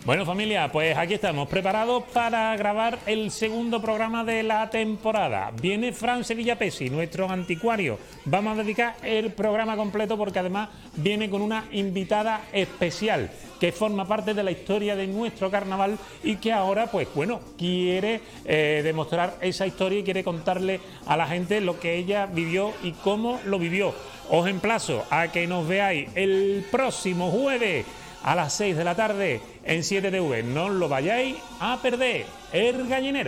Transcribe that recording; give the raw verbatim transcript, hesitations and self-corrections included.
Bueno, familia, pues aquí estamos preparados para grabar el segundo programa de la temporada. Viene Fran Sevilla Pesi, nuestro anticuario. Vamos a dedicar el programa completo porque además viene con una invitada especial que forma parte de la historia de nuestro carnaval y que ahora, pues bueno, quiere eh, demostrar esa historia y quiere contarle a la gente lo que ella vivió y cómo lo vivió. Os emplazo a que nos veáis el próximo jueves a las seis de la tarde en siete T V. No os lo vayáis a perder. El Gallinero.